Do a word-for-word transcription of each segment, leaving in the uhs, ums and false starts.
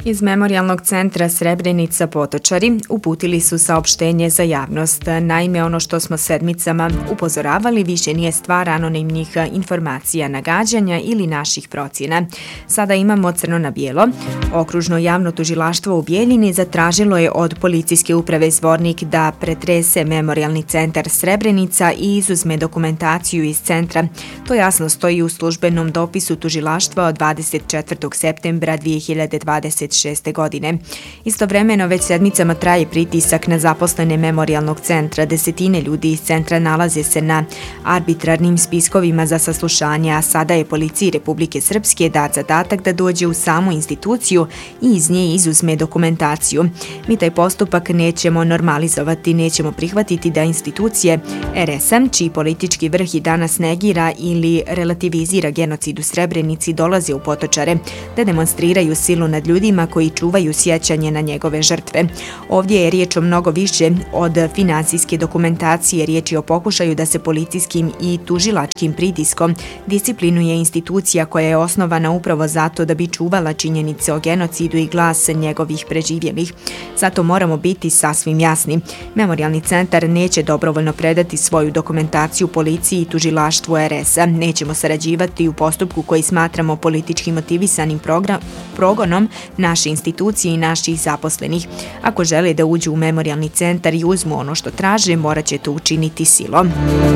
Iz Memorijalnog centra Srebrenica Potočari uputili su saopštenje za javnost. Naime, ono što smo sedmicama upozoravali više nije stvar anonimnih informacija, nagađanja ili naših procjena. Sada imamo crno na bijelo. Okružno javno tužilaštvo u Bijeljini zatražilo je od policijske uprave Zvornik da pretrese Memorijalni centar Srebrenica i izuzme dokumentaciju iz centra. To jasno stoji u službenom dopisu tužilaštva od dvadeset četvrtog septembra dvije hiljade dvadeset šeste. godine. Istovremeno već sedmicama traje pritisak na zaposlene Memorijalnog centra. Desetine ljudi iz centra nalaze se na arbitrarnim spiskovima za saslušanje, a sada je policiji Republike Srpske dat zadatak da dođe u samu instituciju i iz nje izuzme dokumentaciju. Mi taj postupak nećemo normalizovati, nećemo prihvatiti da institucije er es a, čiji politički vrh i danas negira ili relativizira genocid u Srebrenici, dolaze u Potočare, da demonstriraju silu nad ljudima koji čuvaju sjećanje na njegove žrtve. Ovdje je riječ o mnogo više od finansijske dokumentacije, riječ je o pokušaju da se policijskim i tužilačkim pritiskom disciplinuje institucija koja je osnovana upravo zato da bi čuvala činjenice o genocidu i glas njegovih preživjelih. Zato moramo biti sasvim jasni. Memorijalni centar neće dobrovoljno predati svoju dokumentaciju policiji i tužilaštvu er es a. Nećemo sarađivati u postupku koji smatramo politički motivisanim program, progonom naše institucije i naših zaposlenih. Ako žele da uđu u Memorijalni centar i uzmu ono što traže, morat će to učiniti silom.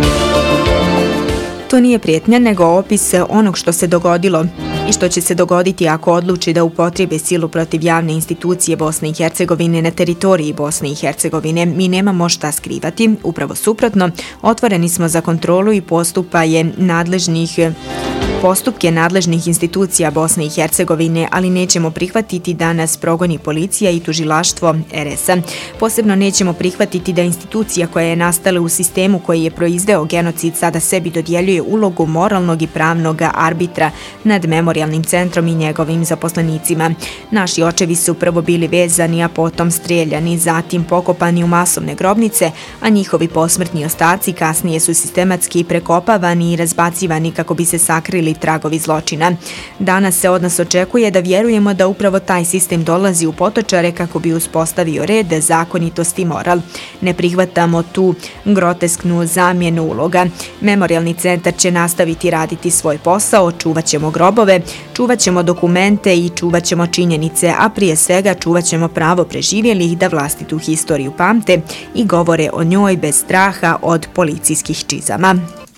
To nije prijetnja, nego opis onog što se dogodilo i što će se dogoditi ako odluči da upotrijebe silu protiv javne institucije Bosne i Hercegovine na teritoriji Bosne i Hercegovine. Mi nemamo šta skrivati, upravo suprotno, otvoreni smo za kontrolu i postupaje nadležnih postupke nadležnih institucija Bosne i Hercegovine, ali nećemo prihvatiti da nas progoni policija i tužilaštvo er es a. Posebno nećemo prihvatiti da institucija koja je nastala u sistemu koji je proizveo genocid sada sebi dodjeljuje ulogu moralnog i pravnog arbitra nad Memorijalnim centrom i njegovim zaposlenicima. Naši očevi su prvo bili vezani, a potom streljani, zatim pokopani u masovne grobnice, a njihovi posmrtni ostaci kasnije su sistematski prekopavani i razbacivani kako bi se sakrili tragovi zločina. Danas se od nas očekuje da vjerujemo da upravo taj sistem dolazi u Potočare kako bi uspostavio red, zakonitost i moral. Ne prihvatamo tu grotesknu zamjenu uloga. Memorijalni centar će nastaviti raditi svoj posao, čuvat ćemo grobove, čuvat ćemo dokumente i čuvat ćemo činjenice, a prije svega čuvat ćemo pravo preživjelih da vlastitu historiju pamte i govore o njoj bez straha od policijskih čizama.